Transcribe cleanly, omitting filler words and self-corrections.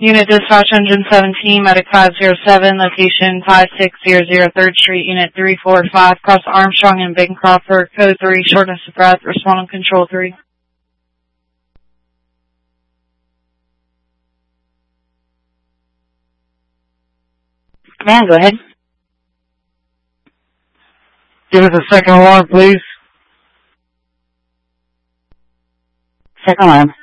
Unit Dispatch Engine 17, Medic 507, location 5600 3rd Street, Unit 345, cross Armstrong and Bancroft, code 3, shortness of breath, respond on control 3. Command, go ahead. Give us a second alarm, please. Second alarm.